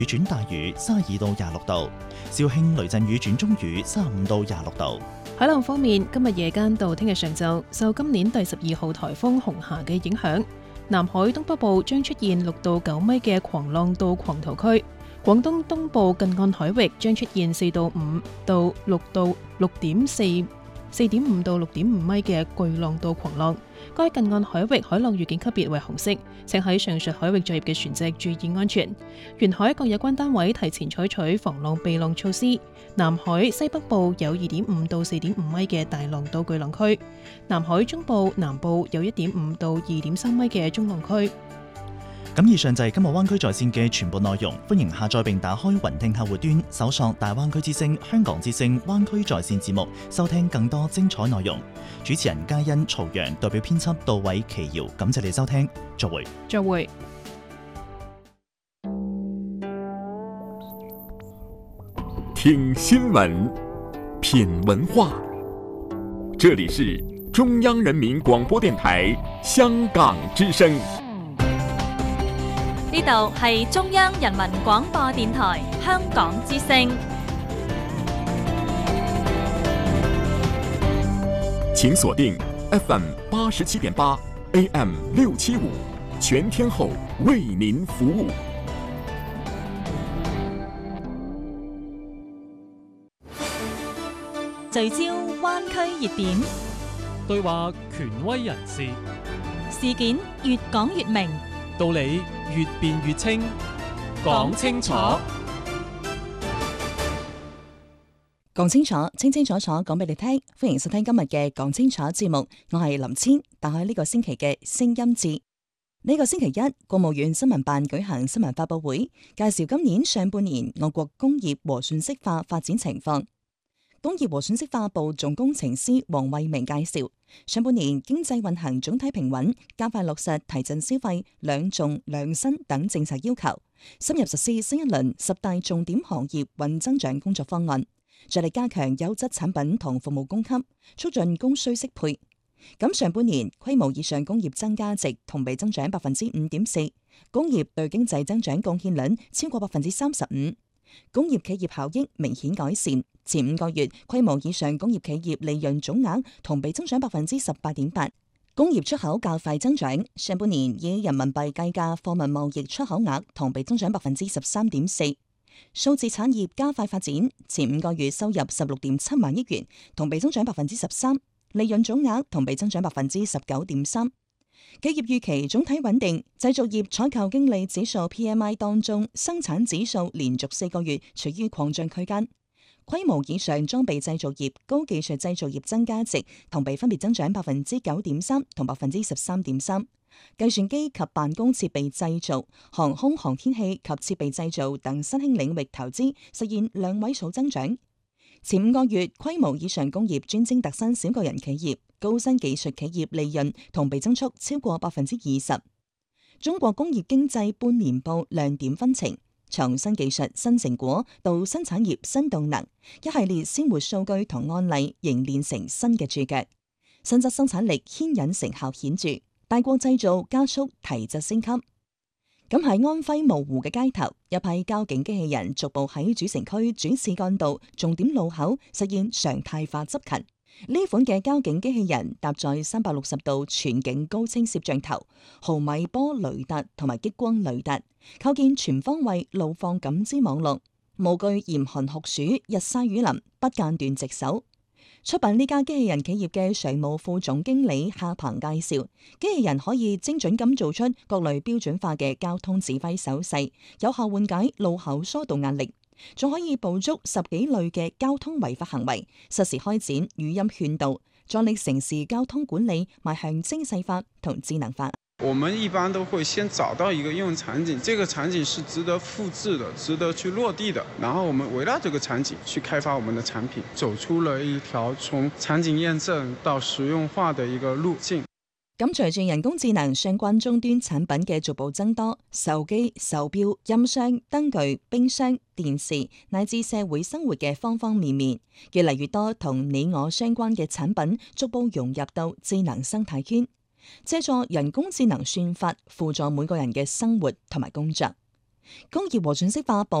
轉大雨32到26度，肇慶雷陣雨轉中雨35到26度。 海浪方面，今日夜間到聽日上晝，受今年第12號颱風紅霞嘅影響，南海東北部將出現6到9米嘅狂浪到狂濤區，廣東東部近岸海域將出現4到5到6到4.5到6.5米嘅巨浪到狂浪。該近岸海域海浪預警級別為紅色，請喺上述海域作業嘅船隻注意安全。沿海各有關單位提前採取防浪避浪措施。南海西北部有2.5到4.5米嘅大浪到巨浪區，南海中部南部有1.5到2.3米嘅中浪區。 咁以上就係今日灣區在線嘅全部內容，歡迎下載並打開雲聽客戶端，搜索大灣區之聲、香港之聲灣區在線節目，收聽更多精彩內容。主持人嘉欣、曹陽，代表編輯杜偉、奇瑤，感謝你收聽，再會。 再會。 聽新聞，品文化，這裡是中央人民廣播電台香港之聲。 呢度係中央人民廣播電台香港之聲。 請鎖定 FM 87.8 AM 675，全天候為您服務。 聚焦灣區熱點， 對話權威人士， 事件越講越明， 道理越辯越清，講清楚， 講清楚，清清楚楚講俾你聽。歡迎收聽今日嘅講清楚節目，我係林千。打開呢個星期嘅聲音節。呢個星期一，國務院新聞辦舉行新聞發佈會，介紹今年上半年我國工業和信息化發展情況。工業和信息化部總工程師黃慧明介紹，上半年經濟運行總體平穩，加快落實提振消費、兩重兩新等政策要求，深入實施新一輪10大重點行業穩增長工作方案，着力加強優質產品同服務供給，促進供需適配。咁上半年規模以上工業增加值同比增長5.4%，工業對經濟增長貢獻率超過35%。工業企業效益明顯改善，前5個月規模以上工業企業利潤總額同比增長18.8%。工業出口較快增長，上半年以人民幣計價貨物貿易出口額同比增長13.4%。數字產業加快發展，前5個月收入16.7萬億元，同比增長13%，利潤總額同比增長19.3%。企業預期總體穩定，製造業採購經理指數 PMI 當中，生產指數連續4個月處於擴張區間。規模以上裝備製造業、高技術製造業增加值同比分別增長9.3%同13.3%。計算機及辦公設備製造、航空航天器及設備製造等新興領域投資實現2位數增長。前5個月規模以上工業專精特新小個人企業、高新技術企業利潤同比增速超過20%。中國工業經濟半年報亮點紛呈，從新技術新成果到新產業新動能，一系列鮮活數據同案例凝練成新嘅注腳，新質生產力牽引成效顯著，大國製造加速提質升級。咁喺安徽蕪湖嘅街頭，一批交警機器人逐步喺主城區主次幹道重點路口實現常態化執勤。呢款嘅交警機器人搭載360度全景高清攝像頭、毫米波雷達同埋激光雷達，構建全方位路況感知網絡，無懼嚴寒酷暑、日曬雨淋，不間斷值守。出品呢家機器人企業嘅常務副總經理夏鵬介紹，機器人可以精準咁做出各類標準化嘅交通指揮手勢，有效緩解路口疏導壓力，仲可以捕捉10幾類嘅交通違法行為，實時開展語音勸導，助力城市交通管理邁向精細化同智能化。 我們一般都會先找到一個應用場景，這個場景是值得複製的，值得去落地的，然後我們圍繞這個場景去開發我們的產品，走出了一條從場景驗證到實用化的一個路徑。 咁隨住人工智能相關終端產品嘅逐步增多，手機、手錶、音箱、燈具、冰箱、電視乃至社會生活嘅方方面面，越嚟越多同你我相關嘅產品逐步融入到智能生態圈。借助人工智能算法輔助每個人嘅生活同埋工作。 工業和信息化部